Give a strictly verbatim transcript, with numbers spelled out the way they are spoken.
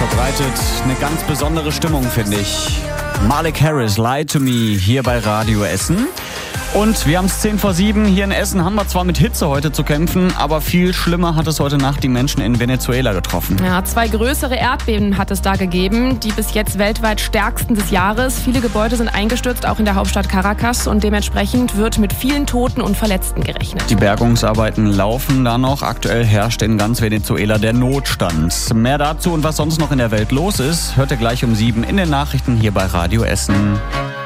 verbreitet eine ganz besondere Stimmung, finde ich. Malik Harris, Lie to Me, hier bei Radio Essen. Und wir haben es zehn vor sieben. Hier in Essen haben wir zwar mit Hitze heute zu kämpfen, aber viel schlimmer hat es heute Nacht die Menschen in Venezuela getroffen. Ja, zwei größere Erdbeben hat es da gegeben, die bis jetzt weltweit stärksten des Jahres. Viele Gebäude sind eingestürzt, auch in der Hauptstadt Caracas, und dementsprechend wird mit vielen Toten und Verletzten gerechnet. Die Bergungsarbeiten laufen da noch. Aktuell herrscht in ganz Venezuela der Notstand. Mehr dazu und was sonst noch in der Welt los ist, hört ihr gleich um sieben in den Nachrichten hier bei Radio Essen.